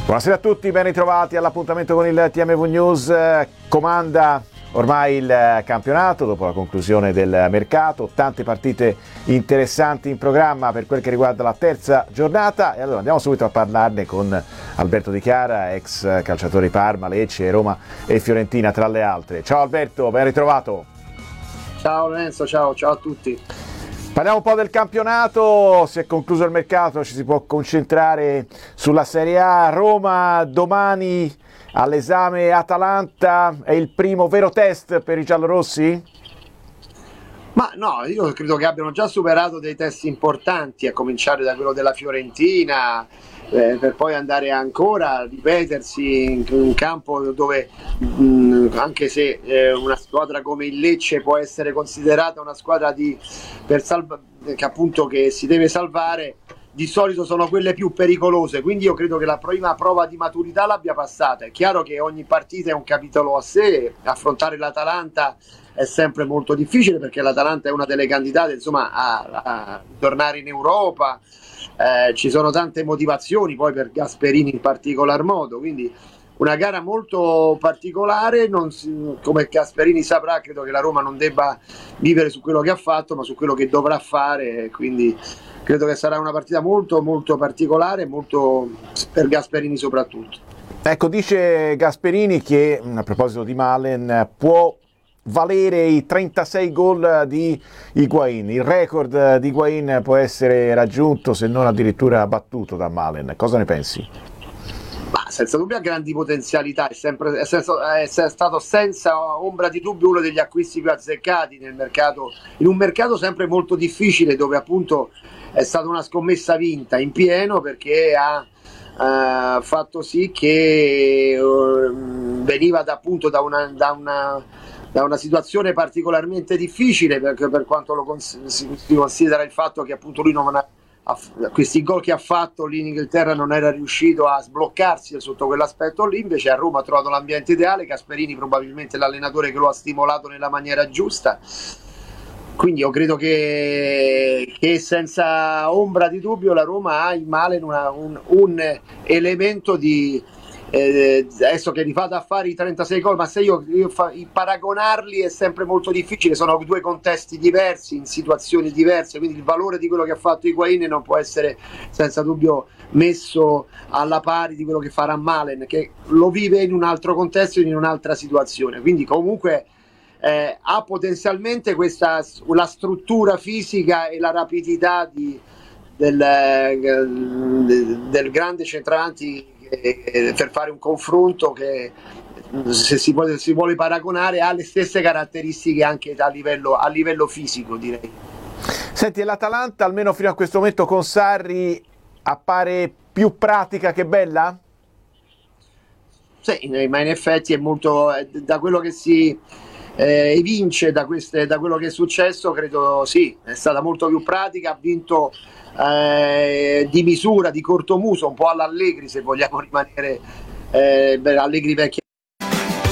Buonasera a tutti, ben ritrovati all'appuntamento con il TMV News. Comanda ormai il campionato dopo la conclusione del mercato, tante partite interessanti in programma per quel che riguarda la terza giornata e allora andiamo subito a parlarne con Alberto Di Chiara, ex calciatore di Parma, Lecce, Roma e Fiorentina tra le altre. Ciao Alberto, ben ritrovato. Ciao Lorenzo, ciao a tutti. Parliamo un po' del campionato, si è concluso il mercato, ci si può concentrare sulla Serie A. Roma domani all'esame Atalanta, è il primo vero test per i giallorossi? Ma no, io credo che abbiano già superato dei test importanti, a cominciare da quello della Fiorentina, per poi andare ancora a ripetersi in un campo dove anche se una squadra come il Lecce può essere considerata una squadra che si deve salvare, di solito sono quelle più pericolose, quindi io credo che la prima prova di maturità l'abbia passata. È chiaro che ogni partita è un capitolo a sé, affrontare l'Atalanta è sempre molto difficile perché l'Atalanta è una delle candidate, insomma, a tornare in Europa. Ci sono tante motivazioni poi per Gasperini in particolar modo, quindi una gara molto particolare. Come Gasperini saprà, credo che la Roma non debba vivere su quello che ha fatto ma su quello che dovrà fare, quindi credo che sarà una partita molto molto particolare, molto per Gasperini soprattutto. Ecco, dice Gasperini che a proposito di Malen può valere i 36 gol di Higuain, il record di Higuain può essere raggiunto se non addirittura battuto da Malen. Cosa ne pensi? Ma senza dubbio ha grandi potenzialità, è stato senza ombra di dubbio uno degli acquisti più azzeccati nel mercato, in un mercato sempre molto difficile dove appunto è stata una scommessa vinta in pieno, perché ha fatto sì che veniva da una situazione particolarmente difficile, perché per quanto si considera il fatto che appunto lui non ha questi gol che ha fatto lì in Inghilterra, non era riuscito a sbloccarsi sotto quell'aspetto lì. Invece a Roma ha trovato l'ambiente ideale, Gasperini probabilmente è l'allenatore che lo ha stimolato nella maniera giusta, quindi io credo che senza ombra di dubbio la Roma ha in Malen un elemento di adesso che rifate a fare i 36 gol, ma se io paragonarli è sempre molto difficile, sono due contesti diversi in situazioni diverse, quindi il valore di quello che ha fatto Higuain non può essere senza dubbio messo alla pari di quello che farà Malen, che lo vive in un altro contesto, in un'altra situazione. Quindi comunque ha potenzialmente la struttura fisica e la rapidità del grande centravanti, per fare un confronto che, se si vuole paragonare, ha le stesse caratteristiche anche a livello fisico, direi. Senti, l'Atalanta almeno fino a questo momento con Sarri appare più pratica che bella? Sì, ma in effetti è molto, da quello che si evince da quello che è successo, credo sì, è stata molto più pratica, ha vinto di misura, di cortomuso, un po' all'Allegri, se vogliamo rimanere Allegri vecchia